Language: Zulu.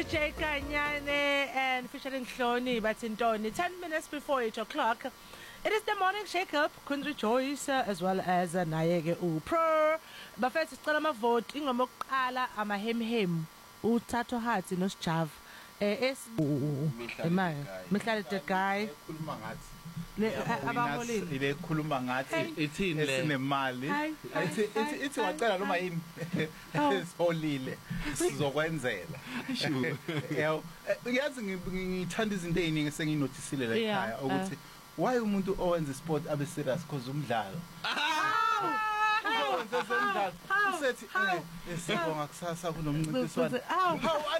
DJ Kanyane and featuring Hloni Batintoni, 10 minutes before 8 o'clock. It is the morning shake-up, Kundri Joyce, as well as Nayege Upro. Bafethi sicela amavote ingoma yokuqala amahemhem uThatho Hati noSjav imali Mihlali the guy ekhuluma ngathi abaholini ile ekhuluma ngathi ithini le sinemali ithi wacela noma yini esiholile sizokwenzela yazi ngithanda izinto eziningi senginotisile la ekhaya ukuthi why umuntu owenza sport abe serious because umdlalo usethi esibonga kusasa kunomncintiswano how